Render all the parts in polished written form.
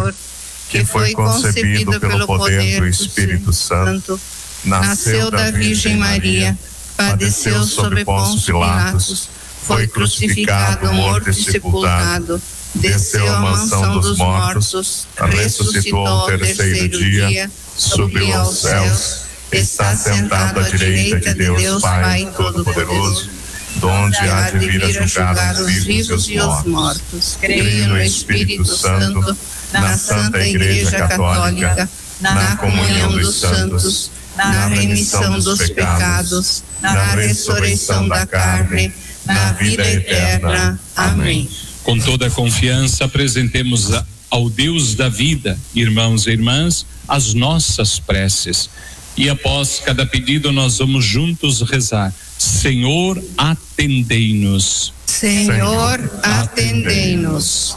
Senhor, que foi concebido pelo poder do Espírito Santo, nasceu da Virgem Maria, padeceu sob Pôncio Pilatos, foi crucificado, morto e sepultado, desceu à mansão dos mortos, ressuscitou ao terceiro dia, subiu aos céus, está sentado à direita de Deus Pai Todo-Poderoso, donde há de vir a julgar os vivos e os mortos. Creio no Espírito Santo, na Santa Igreja Católica, na comunhão dos santos, na remissão dos pecados, na ressurreição da carne, na vida eterna. Amém. Com toda a confiança, apresentemos ao Deus da vida, irmãos e irmãs, as nossas preces. E após cada pedido, nós vamos juntos rezar. Senhor, atendei-nos. Senhor, atendei-nos.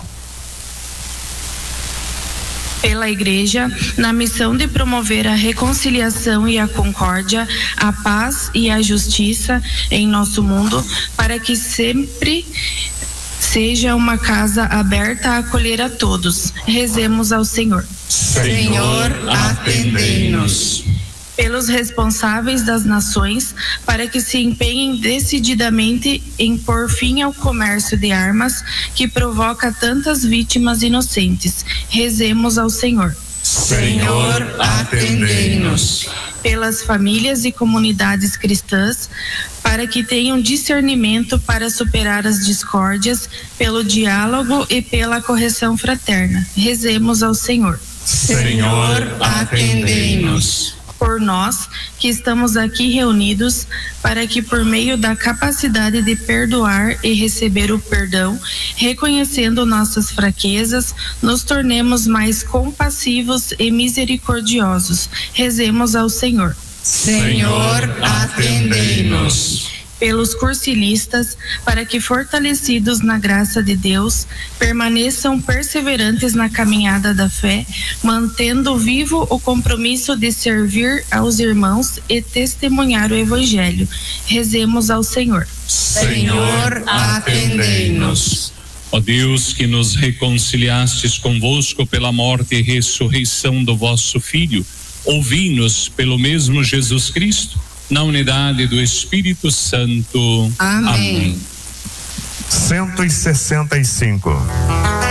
Pela Igreja, na missão de promover a reconciliação e a concórdia, a paz e a justiça em nosso mundo, para que sempre seja uma casa aberta a acolher a todos. Rezemos ao Senhor. Senhor, atendei-nos. Pelos responsáveis das nações, para que se empenhem decididamente em pôr fim ao comércio de armas que provoca tantas vítimas inocentes. Rezemos ao Senhor. Senhor, atendei-nos. Pelas famílias e comunidades cristãs, para que tenham discernimento para superar as discórdias, pelo diálogo e pela correção fraterna. Rezemos ao Senhor. Senhor, atendei-nos. Por nós que estamos aqui reunidos, para que por meio da capacidade de perdoar e receber o perdão, reconhecendo nossas fraquezas, nos tornemos mais compassivos e misericordiosos. Rezemos ao Senhor. Senhor, atendei-nos. Pelos cursilistas, para que fortalecidos na graça de Deus, permaneçam perseverantes na caminhada da fé, mantendo vivo o compromisso de servir aos irmãos e testemunhar o Evangelho. Rezemos ao Senhor. Senhor, atendei-nos. Ó Deus, que nos reconciliastes convosco pela morte e ressurreição do vosso Filho, ouvi-nos pelo mesmo Jesus Cristo, na unidade do Espírito Santo. Amém. 165.